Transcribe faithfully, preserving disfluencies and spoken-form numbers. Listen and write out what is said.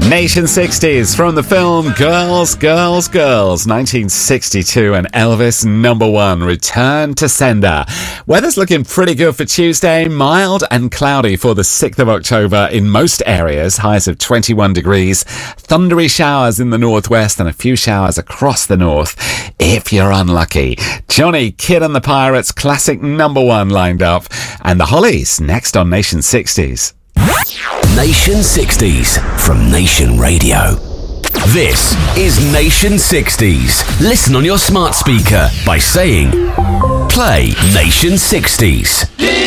Nation sixties from the film Girls, Girls, Girls, nineteen sixty-two, and Elvis number one, Return to Sender. Weather's looking pretty good for Tuesday, mild and cloudy for the sixth of October in most areas, highs of twenty-one degrees, thundery showers in the northwest and a few showers across the north if you're unlucky. Johnny, Kid and the Pirates, classic number one lined up, and the Hollies next on Nation sixties. Nation sixties from Nation Radio. This is Nation sixties. Listen on your smart speaker by saying, play Nation sixties.